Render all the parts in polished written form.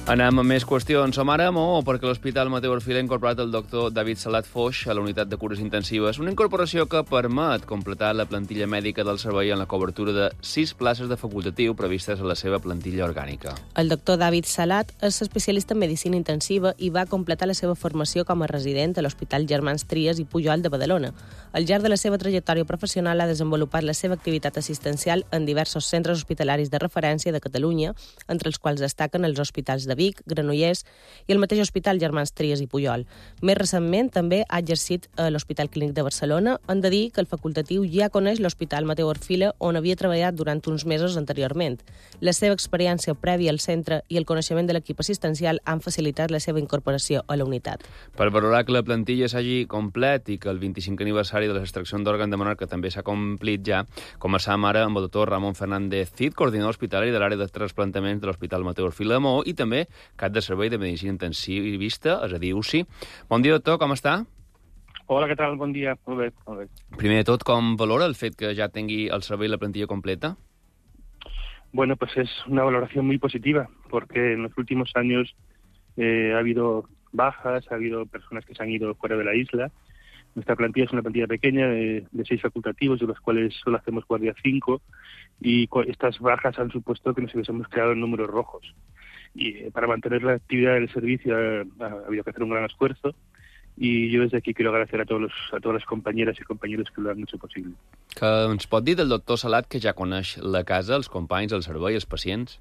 Anem amb més qüestions. Som ara a Maó, perquè l'Hospital Mateu Orfila ha incorporat el doctor David Salat Foix a la unitat de cures intensives, una incorporació que permet completar la plantilla mèdica del servei en la cobertura de 6 places de facultatiu previstes a la seva plantilla orgànica. El doctor David Salat és especialista en medicina intensiva i va completar la seva formació com a resident a l'Hospital Germans Trias i Pujol de Badalona. Al llarg de la seva trajectòria professional ha desenvolupat la seva activitat assistencial en diversos centres hospitalaris de referència de Catalunya, entre els quals destaquen els hospitals de Vic, Granollers i el mateix Hospital Germans Trias i Pujol. Més recentment també ha exercit a l'Hospital Clínic de Barcelona. Hem de dir que el facultatiu ja coneix l'Hospital Mateu Orfila, on havia treballat durant uns mesos anteriorment. La seva experiència prèvia al centre i el coneixement de l'equip assistencial han facilitat la seva incorporació a la unitat. Per valorar que la plantilla s'hagi complet i que el 25è aniversari de l'extracció d'òrgan de Menorca també s'ha complit ja, començam ara amb el doctor Ramon Fernández Cid, coordinador hospitalari de l'àrea de trasplantaments de l'Hospital Mateu Orfila de Maó i també cap de servei de medicina intensivista, és a dir, UCI. Bon dia, doctor, com està? Hola, què tal? Bon dia. Molt bé, molt bé. Primer de tot, com valora el fet que ja tingui el servei i la plantilla completa? Bueno, pues es una valoración muy positiva, porque en los últimos años ha habido bajas, ha habido personas que se han ido fuera de la isla. Nuestra plantilla es una plantilla pequeña de 6 facultativos, de los cuales solo hacemos guardia 5, y estas bajas han supuesto que nos hubiésemos quedado en números rojos. Y para mantener la actividad del servicio ha habido que hacer un gran esfuerzo, y yo desde aquí quiero agradecer a todas las compañeras y compañeros que lo han hecho posible. Que ens pot dir del doctor Salat que ja coneix la casa, els companys, el servei, els pacients?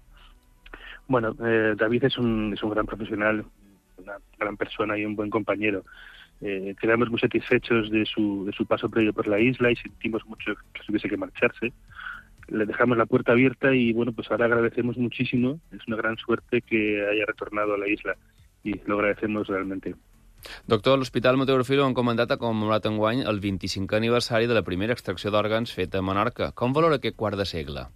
Bueno, David es un gran profesional, una gran persona y un buen compañero. Quedamos muy satisfechos de su paso previo por la isla y sentimos mucho que tuviese que marcharse. Le dejamos la puerta abierta y bueno, pues ahora agradecemos muchísimo. Es una gran suerte que haya retornado a la isla y lo agradecemos realmente. Doctor, l'Hospital Mateu Orfila ha encomandat a commemorat enguany el 25è aniversari de la primera extracció d'òrgans feta a Menorca. Com valora aquest quart de segle?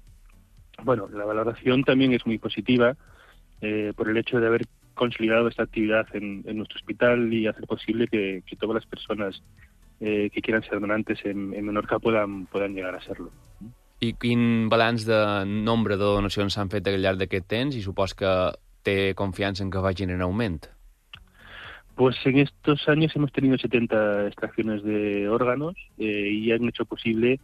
Bueno, la valoración también es muy positiva por el hecho de haber consolidado esta actividad en nuestro hospital y hacer posible que todas las personas que quieran ser donantes en Menorca puedan llegar a serlo. I quin balanç de nombre de donacions s'han fet al llarg d'aquest temps i supos que té confiança en que vagin en augment? Pues en estos años hemos tenido 70 extracciones de órganos y han hecho posible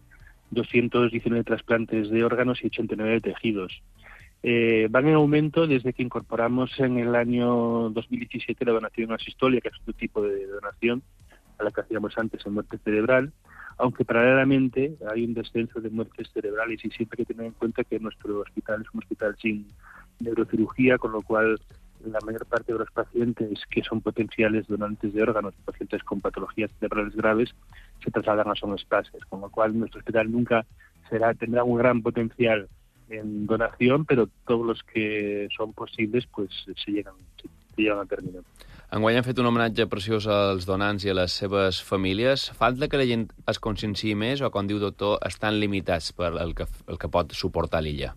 219 trasplantes de órganos y 89 de tejidos. Van en aumento desde que incorporamos en el año 2017 la donación asistolia, que es otro tipo de donación a la que hacíamos antes en muerte cerebral, aunque paralelamente hay un descenso de muertes cerebrales y siempre hay que tener en cuenta que nuestro hospital es un hospital sin neurocirugía, con lo cual la mayor parte de los pacientes que son potenciales donantes de órganos, pacientes con patologías cerebrales graves, se trasladan a zonas places, con lo cual nuestro hospital nunca tendrá un gran potencial en donación, pero todos los que son posibles pues se llegan a término. Enguany han fet un homenatge preciós als donants i a les seves famílies. Falta que la gent es conscienciï més o, com diu doctor, estan limitats per el que pot suportar l'illa?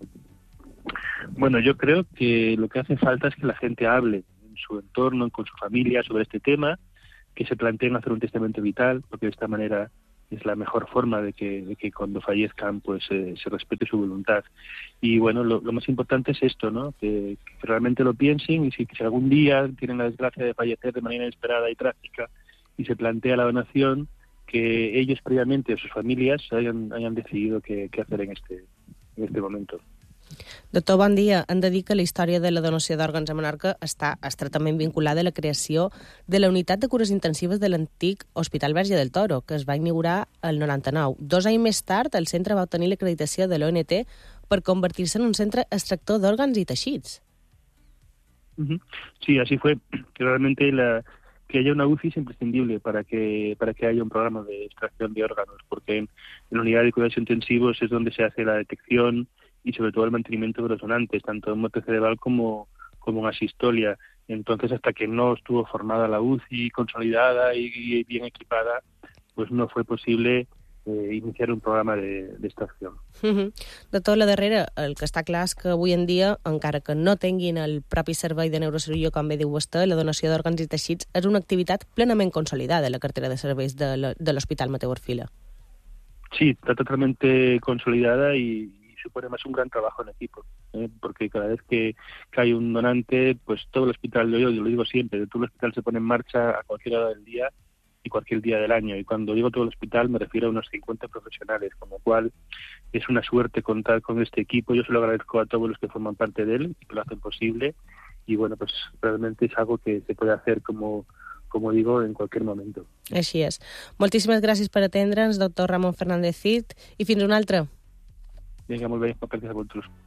Bueno, yo creo que lo que hace falta es que la gente hable en su entorno, con su familia, sobre este tema, que se planteen hacer un testamento vital, porque de esta manera es la mejor forma de que cuando fallezcan pues se respete su voluntad. Y bueno, lo más importante es esto, ¿no? Que realmente lo piensen y si algún día tienen la desgracia de fallecer de manera inesperada y trágica y se plantea la donación, que ellos previamente o sus familias hayan decidido qué hacer en este momento. Doctor, bon dia. Hem de dir que la història de la donació d'òrgans a Menorca està estretament vinculada a la creació de la unitat de cures intensives de l'antic Hospital Verge del Toro, que es va inaugurar el 99. 2 anys més tard, el centre va obtenir l'acreditació de l'ONT per convertir-se en un centre extractor d'òrgans i teixits. Sí, así fue. Que realmente que haya una UCI es imprescindible para que haya un programa de extracción de órganos, porque en la unidad de cuidados intensivos es donde se hace la detección y sobre todo el mantenimiento de los donantes, tanto en muerte cerebral como en asistolia. Entonces, hasta que no estuvo formada la UCI, consolidada y bien equipada, pues no fue posible iniciar un programa de extracció. De tot la darrera, el que està clar és que avui en dia, encara que no tinguin el propi servei de neurocirurgia, com bé diu vostè, la donació d'òrgans i teixits és una activitat plenament consolidada a la cartera de serveis de l'Hospital Mateu Orfila. Sí, está totalmente consolidada y supone más un gran trabajo en equipo, porque cada vez que hay un donante, pues todo el hospital, yo lo digo siempre, todo el hospital se pone en marcha a cualquier hora del día y cualquier día del año. Y cuando digo todo el hospital me refiero a unos 50 profesionales, con lo cual es una suerte contar con este equipo. Yo se lo agradezco a todos los que forman parte de él y que lo hacen posible. Y bueno, pues realmente es algo que se puede hacer, como digo, en cualquier momento. Així és. Moltíssimes gràcies per atendre'ns, doctor Ramon Fernández Cid, i fins una altra. Vinga, molt bé, gràcies a vosaltres.